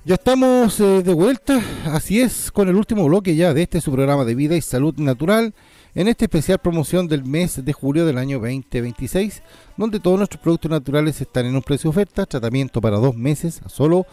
Ya estamos de vuelta, así es, con el último bloque ya de este su programa de vida y salud natural, en esta especial promoción del mes de julio del año 2026, donde todos nuestros productos naturales están en un precio de oferta, tratamiento para 2 meses a solo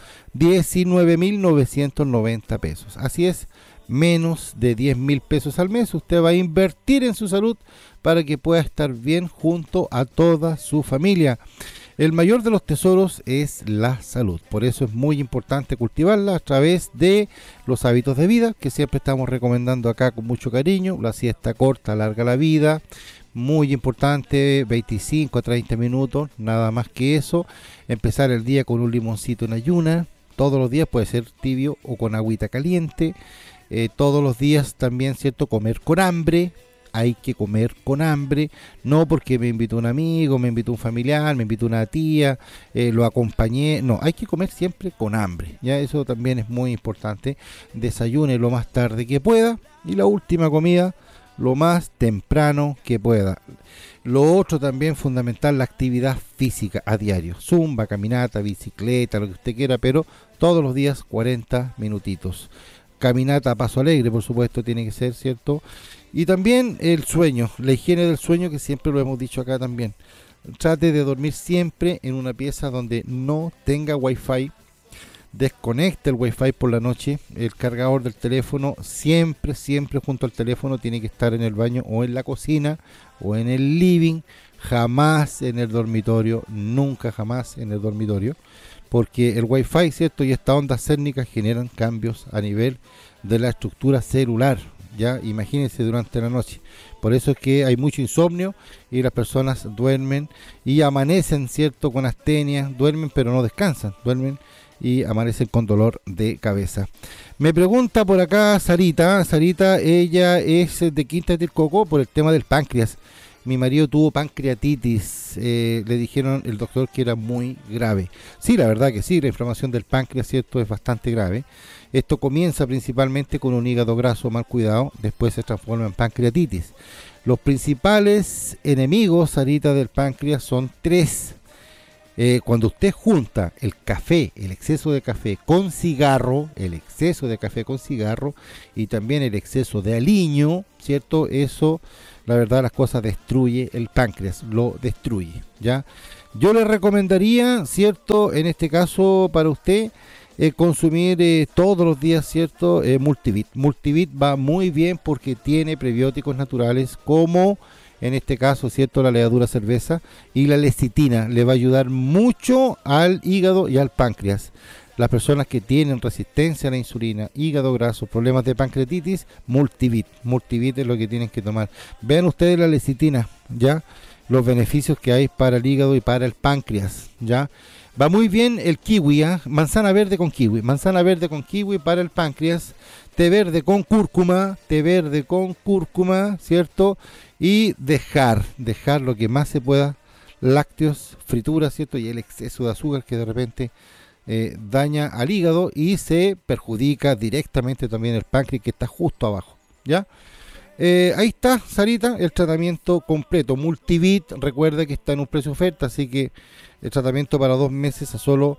19.990 pesos. Así es, menos de 10.000 pesos al mes, usted va a invertir en su salud para que pueda estar bien junto a toda su familia. El mayor de los tesoros es la salud, por eso es muy importante cultivarla a través de los hábitos de vida que siempre estamos recomendando acá con mucho cariño. La siesta corta alarga la vida, muy importante, 25 a 30 minutos, nada más que eso. Empezar el día con un limoncito en ayuna, todos los días, puede ser tibio o con agüita caliente. Todos los días también, ¿cierto? Comer con hambre. Hay que comer con hambre, no porque me invitó un amigo, me invitó un familiar, me invitó una tía, lo acompañé, no, hay que comer siempre con hambre, ya eso también es muy importante. Desayune lo más tarde que pueda y la última comida lo más temprano que pueda. Lo otro también fundamental, la actividad física a diario, zumba, caminata, bicicleta, lo que usted quiera, pero todos los días 40 minutitos. Caminata a paso alegre, por supuesto, tiene que ser, ¿cierto? Y también el sueño, la higiene del sueño, que siempre lo hemos dicho acá también. Trate de dormir siempre en una pieza donde no tenga wifi. Desconecte el wifi por la noche. El cargador del teléfono siempre, siempre junto al teléfono tiene que estar en el baño o en la cocina o en el living. Jamás en el dormitorio, nunca jamás en el dormitorio. Porque el wifi, ¿cierto? Y estas ondas cérnicas generan cambios a nivel de la estructura celular. Ya, imagínense durante la noche. Por eso es que hay mucho insomnio y las personas duermen y amanecen, ¿cierto? Con astenia, duermen pero no descansan, duermen y amanecen con dolor de cabeza. Me pregunta por acá Sarita, ella es de Quinta del Coco por el tema del páncreas. Mi marido tuvo pancreatitis, le dijeron el doctor que era muy grave. Sí, la verdad que sí, la inflamación del páncreas, ¿cierto? Es bastante grave. Esto comienza principalmente con un hígado graso mal cuidado, después se transforma en pancreatitis. Los principales enemigos, Sarita, del páncreas son tres. Cuando usted junta el café, el exceso de café con cigarro, el exceso de café con cigarro y también el exceso de aliño, ¿cierto? Eso, la verdad, las cosas destruye el páncreas, lo destruye, ¿ya? Yo le recomendaría, ¿cierto? En este caso, para usted, consumir todos los días, ¿cierto? Multivit. Multivit va muy bien porque tiene prebióticos naturales como en este caso, ¿cierto? La levadura cerveza y la lecitina le va a ayudar mucho al hígado y al páncreas. Las personas que tienen resistencia a la insulina, hígado graso, problemas de pancreatitis, Multivit. Multivit es lo que tienen que tomar. Vean ustedes la lecitina, ¿ya? Los beneficios que hay para el hígado y para el páncreas, ¿ya? Va muy bien el kiwi, ¿eh? Manzana verde con kiwi para el páncreas, té verde con cúrcuma, ¿cierto? Y dejar lo que más se pueda, lácteos, frituras, ¿cierto? Y el exceso de azúcar que de repente daña al hígado y se perjudica directamente también el páncreas que está justo abajo, ¿ya? Ahí está, Sarita, el tratamiento completo. Multivit, recuerda que está en un precio oferta, así que el tratamiento para 2 meses a solo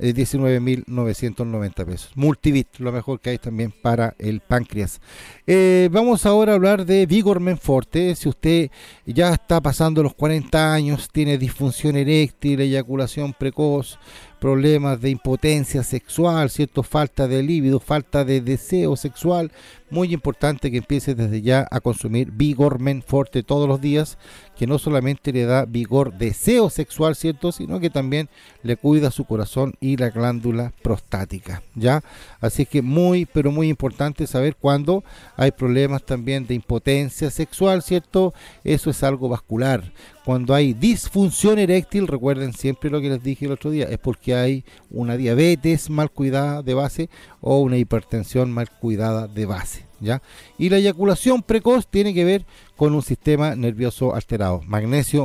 19.990 pesos. Multivit, lo mejor que hay también para el páncreas. Vamos ahora a hablar de Vigor Forte. Si usted ya está pasando los 40 años, tiene disfunción eréctil, eyaculación precoz, problemas de impotencia sexual, ¿cierto? Falta de líbido, falta de deseo sexual, muy importante que empiece desde ya a consumir Vigor Forte todos los días, que no solamente le da vigor, deseo sexual, ¿cierto? Sino que también le cuida su corazón y la glándula prostática, ¿ya? Así que muy, pero muy importante saber cuando hay problemas también de impotencia sexual, ¿cierto? Eso es algo vascular. Cuando hay disfunción eréctil, recuerden siempre lo que les dije el otro día, es porque hay una diabetes mal cuidada de base o una hipertensión mal cuidada de base, ¿ya? Y la eyaculación precoz tiene que ver con un sistema nervioso alterado. Magnesio.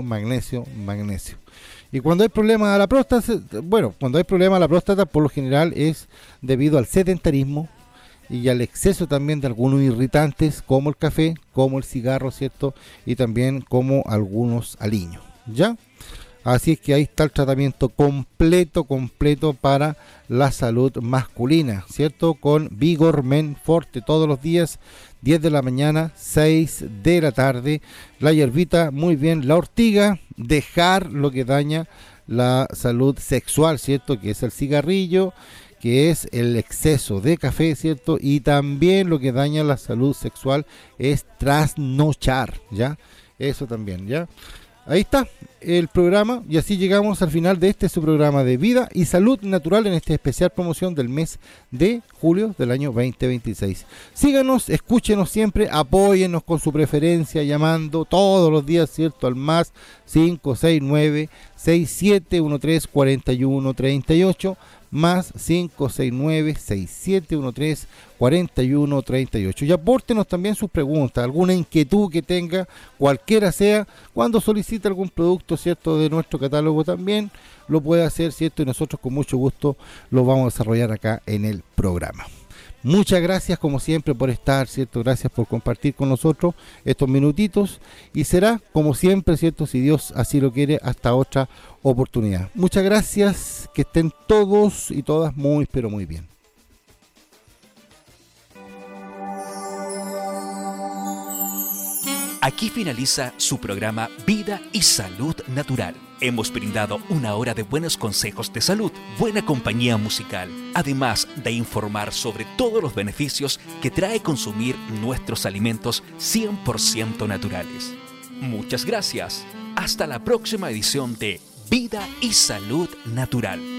Y cuando hay problemas a la próstata, por lo general es debido al sedentarismo y al exceso también de algunos irritantes como el café, como el cigarro, ¿cierto? Y también como algunos aliños, ¿ya? Así es que ahí está el tratamiento completo para la salud masculina, ¿cierto? Con Vigor Men Forte todos los días, 10 de la mañana, 6 de la tarde. La hierbita, muy bien. La ortiga, dejar lo que daña la salud sexual, ¿cierto? Que es el cigarrillo, que es el exceso de café, ¿cierto? Y también lo que daña la salud sexual es trasnochar, ¿ya? Eso también, ¿ya? Ahí está el programa y así llegamos al final de su programa de Vida y Salud Natural en esta especial promoción del mes de julio del año 2026. Síganos, escúchenos siempre, apóyennos con su preferencia llamando todos los días, ¿cierto? Al más 569-6713-4138, más 569-6713-4138. Y apórtenos también sus preguntas, alguna inquietud que tenga, cualquiera sea, cuando solicite algún producto, ¿cierto?, de nuestro catálogo también lo puede hacer, ¿cierto? Y nosotros con mucho gusto lo vamos a desarrollar acá en el programa. Muchas gracias como siempre por estar, ¿cierto? Gracias por compartir con nosotros estos minutitos y será como siempre, ¿cierto? Si Dios así lo quiere, hasta otra oportunidad. Muchas gracias, que estén todos y todas muy, pero muy bien. Aquí finaliza su programa Vida y Salud Natural. Hemos brindado una hora de buenos consejos de salud, buena compañía musical, además de informar sobre todos los beneficios que trae consumir nuestros alimentos 100% naturales. Muchas gracias. Hasta la próxima edición de Vida y Salud Natural.